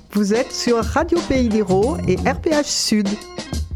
Vous êtes sur Radio Pays d'Hérault et RPH Sud.